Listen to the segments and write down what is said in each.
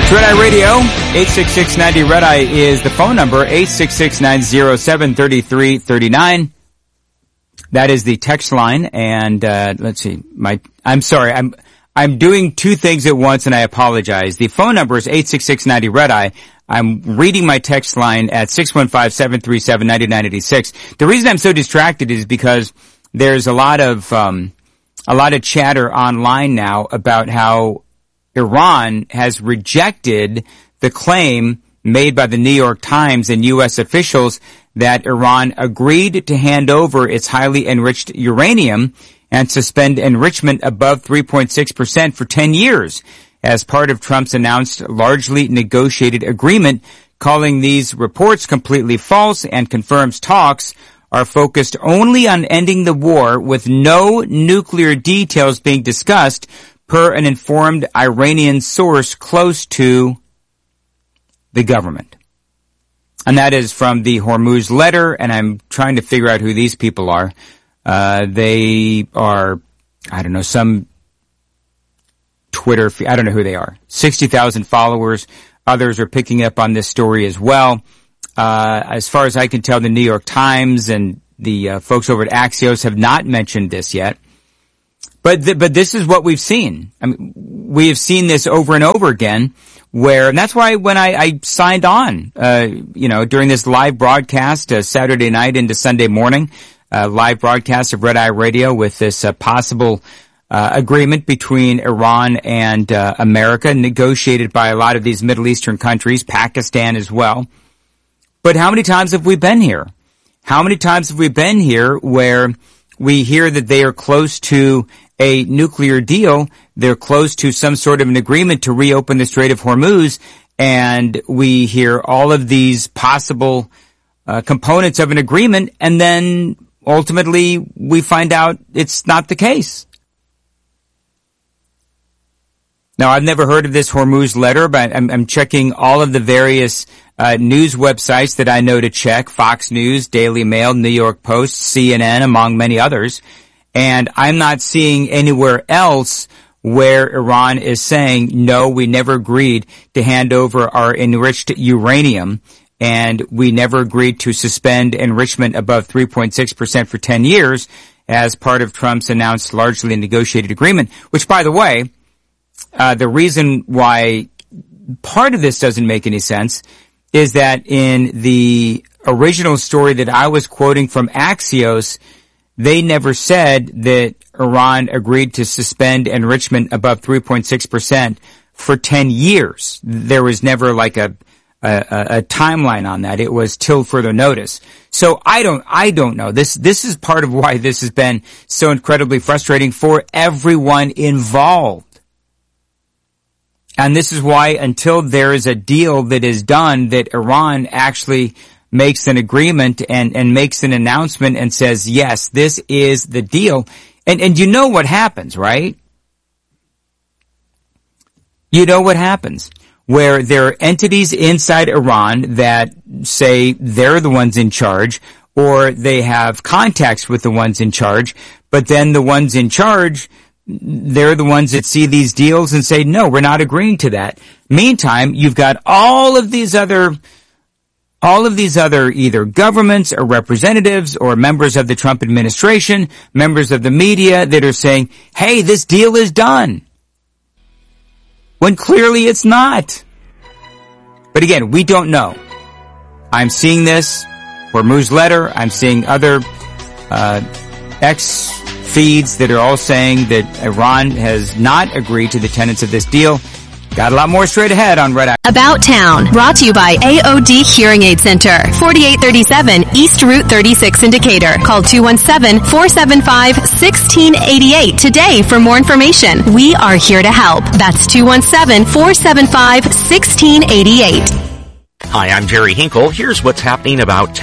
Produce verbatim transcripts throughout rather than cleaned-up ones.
Red Eye Radio, eight six six ninety Red Eye is the phone number, eight six six nine zero seven three three three nine. That is the text line, and uh let's see, my, I'm sorry, I'm, I'm doing two things at once, and I apologize. The phone number is eight six six ninety Red Eye. I'm reading my text line at six one five, seven three seven, nine nine eight six. The reason I'm so distracted is because there's a lot of, um, a lot of chatter online now about how Iran has rejected the claim made by the New York Times and U S officials that Iran agreed to hand over its highly enriched uranium and suspend enrichment above three point six percent for ten years as part of Trump's announced largely negotiated agreement, calling these reports completely false and confirms talks are focused only on ending the war with no nuclear details being discussed, per an informed Iranian source close to the government. And that is from the Hormuz letter, and I'm trying to figure out who these people are. Uh, they are, I don't know, some Twitter, I don't know who they are. sixty thousand followers. Others are picking up on this story as well. Uh, as far as I can tell, the New York Times and the uh, folks over at Axios have not mentioned this yet. But th- but this is what we've seen. I mean, we have seen this over and over again. Where, and that's why when I, I signed on, uh, you know, during this live broadcast, uh, Saturday night into Sunday morning, uh, live broadcast of Red Eye Radio with this uh, possible uh, agreement between Iran and uh, America, negotiated by a lot of these Middle Eastern countries, Pakistan as well. But how many times have we been here? How many times have we been here where we hear that they are close to a nuclear deal, they're close to some sort of an agreement to reopen the Strait of Hormuz, and we hear all of these possible uh, components of an agreement, and then ultimately we find out it's not the case. Now, I've never heard of this Hormuz letter, but I'm, I'm checking all of the various uh, news websites that I know to check, Fox News, Daily Mail, New York Post, C N N, among many others. And I'm not seeing anywhere else where Iran is saying, no, we never agreed to hand over our enriched uranium, and we never agreed to suspend enrichment above three point six percent for ten years as part of Trump's announced largely negotiated agreement, which, by the way, uh, the reason why part of this doesn't make any sense is that in the original story that I was quoting from Axios, they never said that Iran agreed to suspend enrichment above three point six percent for ten years. There was never like a, a, a timeline on that. It was till further notice. So I don't, I don't know. This, this is part of why this has been so incredibly frustrating for everyone involved. And this is why until there is a deal that is done, that Iran actually makes an agreement and, and makes an announcement and says, yes, this is the deal. And, and you know what happens, right? You know what happens. Where there are entities inside Iran that say they're the ones in charge, or they have contacts with the ones in charge, but then the ones in charge, they're the ones that see these deals and say, no, we're not agreeing to that. Meantime, you've got all of these other All of these other either governments or representatives or members of the Trump administration, members of the media that are saying, hey, this deal is done. When clearly it's not. But again, we don't know. I'm seeing this Hormuz letter. I'm seeing other uh X feeds that are all saying that Iran has not agreed to the tenets of this deal. Got a lot more straight ahead on Red Eye. About Town, brought to you by A O D Hearing Aid Center, forty-eight thirty-seven East Route thirty-six in Decatur. Call two one seven, four seven five, one six eight eight today for more information. We are here to help. That's two one seven, four seven five, one six eight eight. Hi, I'm Jerry Hinkle. Here's what's happening about town.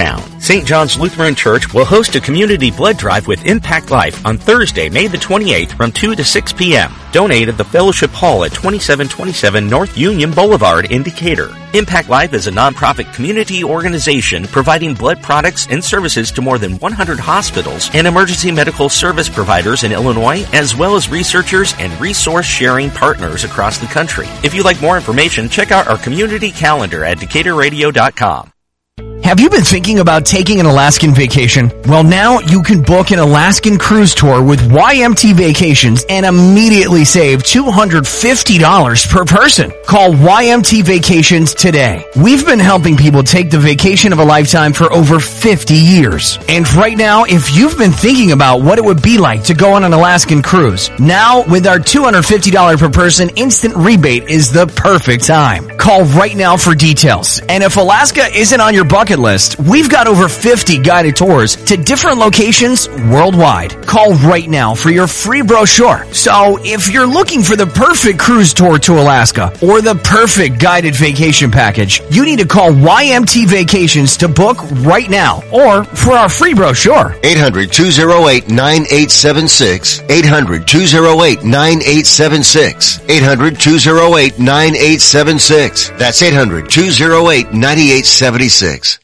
Saint John's Lutheran Church will host a community blood drive with Impact Life on Thursday, May the twenty-eighth from two to six p.m. Donate at the Fellowship Hall at twenty-seven twenty-seven North Union Boulevard in Decatur. Impact Life is a nonprofit community organization providing blood products and services to more than one hundred hospitals and emergency medical service providers in Illinois, as well as researchers and resource-sharing partners across the country. If you'd like more information, check out our community calendar at decatur radio dot com. Have you been thinking about taking an Alaskan vacation? Well, now you can book an Alaskan cruise tour with Y M T Vacations and immediately save two hundred fifty dollars per person. Call Y M T Vacations today. We've been helping people take the vacation of a lifetime for over fifty years. And right now, if you've been thinking about what it would be like to go on an Alaskan cruise, now with our two hundred fifty dollars per person instant rebate is the perfect time. Call right now for details. And if Alaska isn't on your bucket list, we've got over fifty guided tours to different locations worldwide. Call right now for your free brochure. So if you're looking for the perfect cruise tour to Alaska or the perfect guided vacation package, you need to call Y M T Vacations to book right now or for our free brochure. eight hundred, two oh eight, nine eight seven six. eight hundred, two oh eight, nine eight seven six. eight hundred, two oh eight, nine eight seven six. That's eight hundred, two oh eight, nine eight seven six.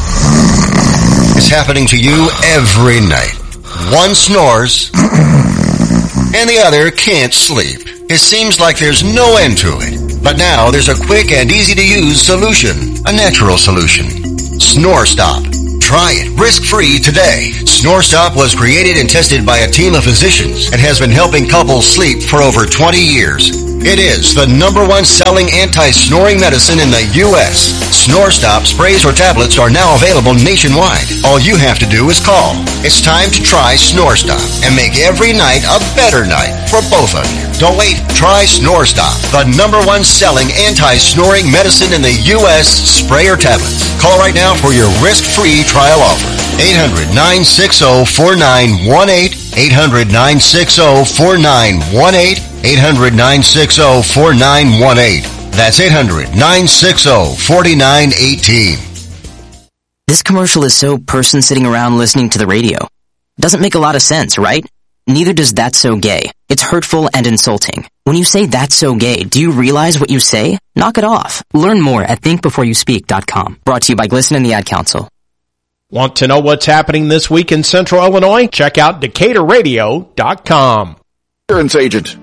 It's happening to you every night. One snores, and the other can't sleep. It seems like there's no end to it. But now there's a quick and easy-to-use solution. A natural solution. Snore Stop. Try it risk-free today. Snore Stop was created and tested by a team of physicians and has been helping couples sleep for over twenty years. It is the number one selling anti-snoring medicine in the U S Snore Stop sprays or tablets are now available nationwide. All you have to do is call. It's time to try Snore Stop and make every night a better night for both of you. Don't wait. Try Snore Stop, the number one selling anti-snoring medicine in the U S spray or tablets. Call right now for your risk-free trial offer. eight hundred, nine six zero, four nine one eight. eight hundred, nine six zero, four nine one eight. eight hundred, nine six zero, four nine one eight. That's eight hundred, nine six zero, four nine one eight. This commercial is so person sitting around listening to the radio. Doesn't make a lot of sense, right? Neither does That's So Gay. It's hurtful and insulting. When you say that's so gay, do you realize what you say? Knock it off. Learn more at think before you speak dot com. Brought to you by Glisten and the Ad Council. Want to know what's happening this week in Central Illinois? Check out decatur radio dot com. Insurance agent.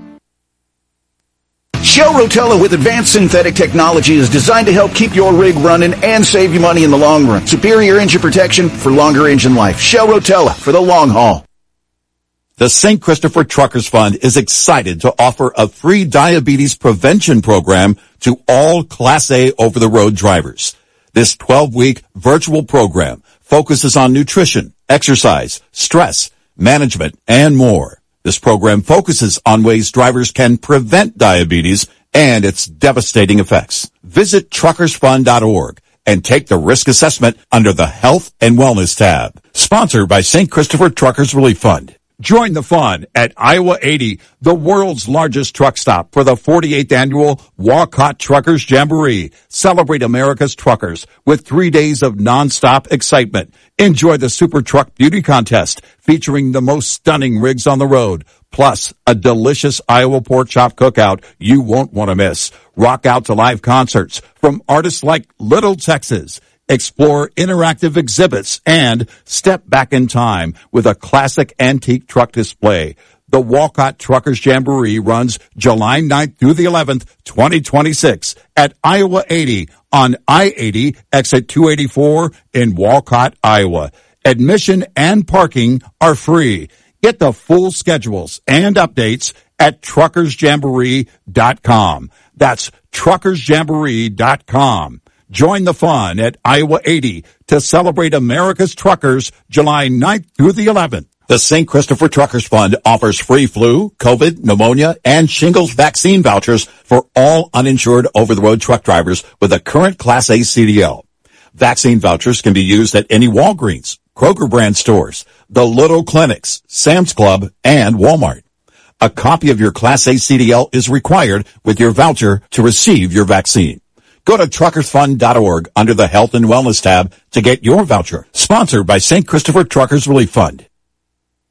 Shell Rotella with advanced synthetic technology is designed to help keep your rig running and save you money in the long run. Superior engine protection for longer engine life. Shell Rotella for the long haul. The Saint Christopher Truckers Fund is excited to offer a free diabetes prevention program to all Class A over-the-road drivers. This twelve-week virtual program focuses on nutrition, exercise, stress, management, and more. This program focuses on ways drivers can prevent diabetes and its devastating effects. Visit truckers fund dot org and take the risk assessment under the Health and Wellness tab. Sponsored by Saint Christopher Truckers Relief Fund. Join the fun at Iowa eighty, the world's largest truck stop for the forty-eighth annual Walcott Truckers Jamboree. Celebrate America's truckers with three days of nonstop excitement. Enjoy the Super Truck Beauty Contest featuring the most stunning rigs on the road, plus a delicious Iowa pork chop cookout you won't want to miss. Rock out to live concerts from artists like Little Texas. Explore interactive exhibits and step back in time with a classic antique truck display. The Walcott Truckers Jamboree runs July ninth through the eleventh, twenty twenty-six at Iowa eighty on I eighty exit two eighty-four in Walcott, Iowa. Admission and parking are free. Get the full schedules and updates at truckers jamboree dot com. That's truckers jamboree dot com. Join the fun at Iowa eighty to celebrate America's truckers July ninth through the eleventh. The Saint Christopher Truckers Fund offers free flu, COVID, pneumonia, and shingles vaccine vouchers for all uninsured over-the-road truck drivers with a current Class A C D L. Vaccine vouchers can be used at any Walgreens, Kroger brand stores, the Little Clinics, Sam's Club, and Walmart. A copy of your Class A C D L is required with your voucher to receive your vaccine. Go to truckers fund dot org under the Health and Wellness tab to get your voucher. Sponsored by Saint Christopher Truckers Relief Fund.